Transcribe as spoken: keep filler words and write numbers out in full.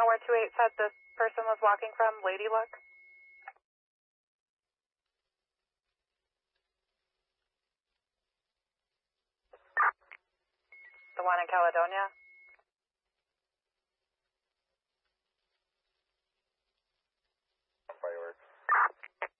know where two eight said this person was walking from? Lady Luck? The one in Caledonia?